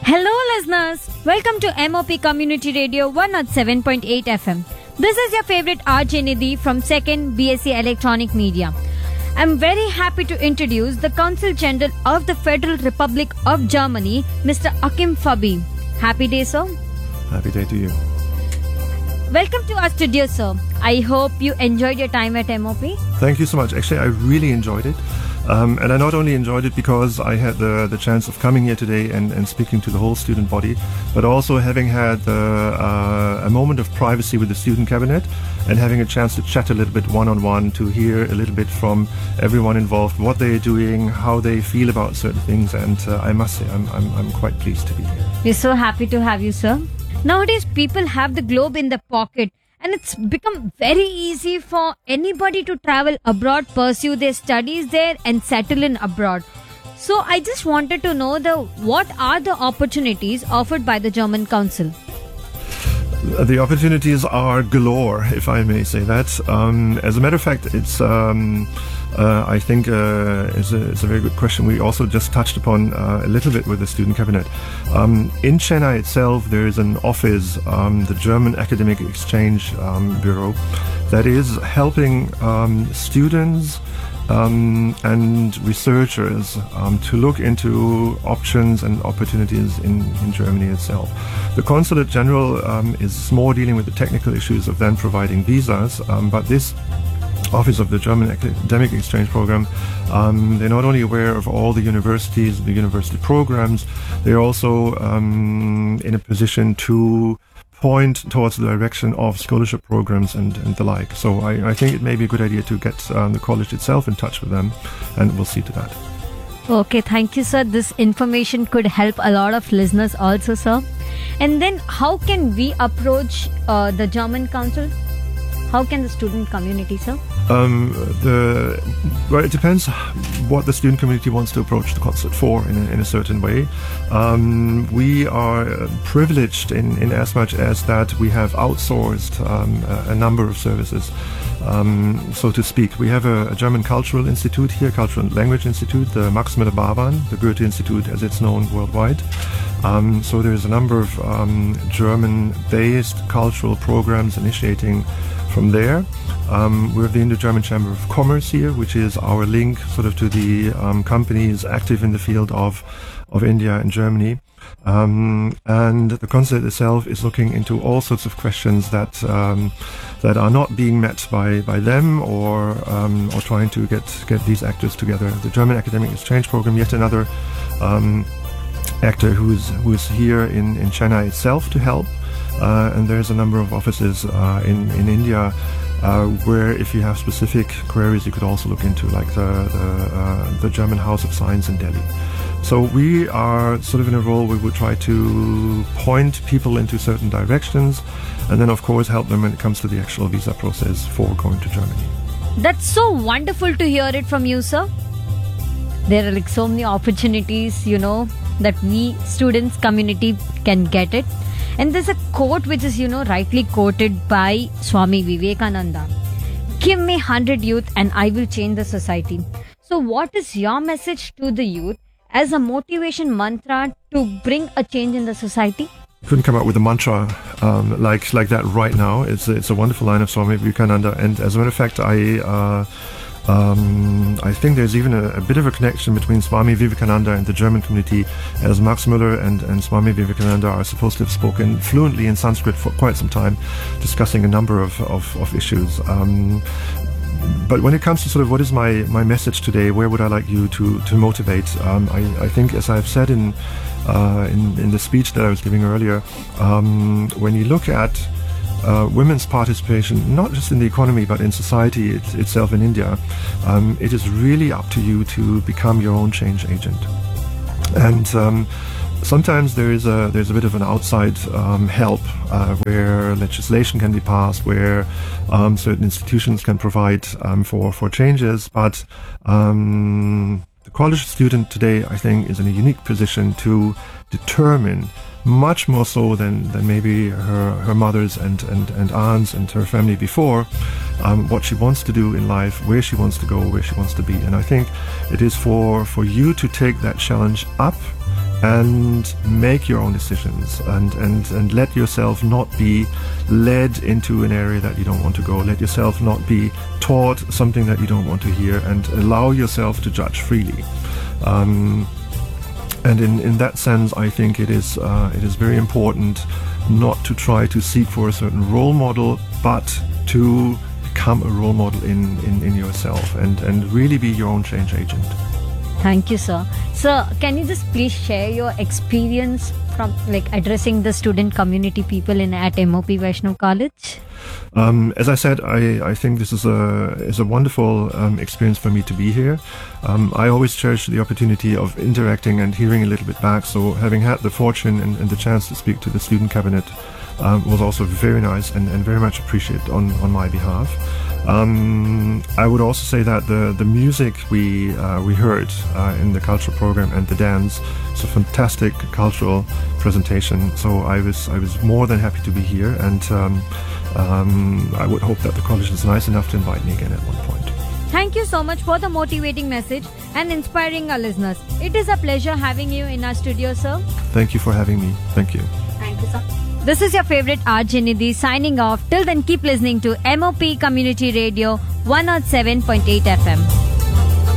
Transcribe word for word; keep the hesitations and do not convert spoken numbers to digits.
Hello listeners, welcome to M O P Community Radio one oh seven point eight F M. This is your favorite R J Nidhi from second B S c Electronic Media. I'm very happy to introduce the Consul General of the Federal Republic of Germany, Mister Achim Fabi. Happy day, sir. Happy day to you. Welcome to our studio, sir. I hope you enjoyed your time at M O P. Thank you so much. Actually, I really enjoyed it. Um, and I not only enjoyed it because I had the, the chance of coming here today and, and speaking to the whole student body, but also having had uh, a moment of privacy with the student cabinet and having a chance to chat a little bit one-on-one to hear a little bit from everyone involved, what they're doing, how they feel about certain things. And uh, I must say, I'm, I'm, I'm quite pleased to be here. We're so happy to have you, sir. Nowadays, people have the globe in their pocket. And it's become very easy for anybody to travel abroad, pursue their studies there and settle in abroad. So I just wanted to know the what are the opportunities offered by the German Council? The opportunities are galore, if I may say that. Um, as a matter of fact, it's um, uh, I think uh, it's, a, it's a very good question. We also just touched upon uh, a little bit with the student cabinet. Um, in Chennai itself, there is an office, um, the German Academic Exchange um, Bureau, that is helping um, students Um, and researchers um, to look into options and opportunities in, in Germany itself. The Consulate General um, is more dealing with the technical issues of then providing visas, um, but this Office of the German Academic Exchange Program, um, they're not only aware of all the universities, the university programs, they're also um, in a position to point towards the direction of scholarship programs and, and the like. So I, I think it may be a good idea to get um, the college itself in touch with them, and we'll see to that. Okay, thank you, sir. This information could help a lot of listeners also, sir. And then how can we approach uh, the German Council? How can the student community, sir? Um, the, well, it depends what the student community wants to approach the consulate for in a, in a certain way. Um, we are privileged in, in as much as that we have outsourced um, a, a number of services, um, so to speak. We have a, a German Cultural Institute here, Cultural and Language Institute, the Max Müller-Barban, the Goethe Institute as it's known worldwide. Um, so there's a number of um, German-based cultural programs initiating from there. Um, we have the Indo-German Chamber of Commerce here, which is our link sort of to the um, companies active in the field of of India and Germany. Um, and the consulate itself is looking into all sorts of questions that um, that are not being met by, by them or um, or trying to get get these actors together. The German Academic Exchange Program, yet another um, actor who's who's here in, in Chennai itself to help. Uh, and there's a number of offices uh, in, in India uh, where if you have specific queries, you could also look into, like the, the, uh, the German House of Science in Delhi. So we are sort of in a role where we would try to point people into certain directions and then, of course, help them when it comes to the actual visa process for going to Germany. That's so wonderful to hear it from you, sir. There are like so many opportunities, you know, that we students community can get it. And there's a quote which is, you know, rightly quoted by Swami Vivekananda. Give me one hundred youth and I will change the society. So what is your message to the youth as a motivation mantra to bring a change in the society? Couldn't come up with a mantra um, like like that right now. It's, it's a wonderful line of Swami Vivekananda. And as a matter of fact, I... Uh, Um, I think there's even a, a bit of a connection between Swami Vivekananda and the German community, as Max Müller and, and Swami Vivekananda are supposed to have spoken fluently in Sanskrit for quite some time, discussing a number of, of, of issues. Um, but when it comes to sort of what is my, my message today, where would I like you to, to motivate? Um, I, I think, as I've said in, uh, in, in the speech that I was giving earlier, um, when you look at Uh, women's participation, not just in the economy, but in society it, itself in India, um, it is really up to you to become your own change agent. And um, sometimes there is a there's a bit of an outside um, help uh, where legislation can be passed, where um, certain institutions can provide um, for for changes, but um, the college student today, I think, is in a unique position to determine, much more so than, than maybe her, her mothers and, and, and aunts and her family before, um, what she wants to do in life, where she wants to go, where she wants to be. And I think it is for, for you to take that challenge up and make your own decisions, and, and, and let yourself not be led into an area that you don't want to go. Let yourself not be taught something that you don't want to hear, and allow yourself to judge freely. Um, and in, in that sense, I think it is uh, it is very important not to try to seek for a certain role model, but to become a role model in, in, in yourself, and, and really be your own change agent. Thank you, sir. Sir, can you just please share your experience from like addressing the student community people in at M O P Vaishnav College? Um, as I said, I, I think this is a is a wonderful um, experience for me to be here. Um, I always cherish the opportunity of interacting and hearing a little bit back. So having had the fortune and, and the chance to speak to the student cabinet um, was also very nice and, and very much appreciated on, on my behalf. Um, I would also say that the, the music we uh, we heard uh, in the cultural program and the dance is a fantastic cultural presentation. So I was I was more than happy to be here, and um, um, I would hope that the college is nice enough to invite me again at one point. Thank you so much for the motivating message and inspiring our listeners. It is a pleasure having you in our studio, sir. Thank you for having me. Thank you. Thank you, sir. This is your favorite R J Nidhi signing off. Till then, keep listening to M O P Community Radio one oh seven point eight F M.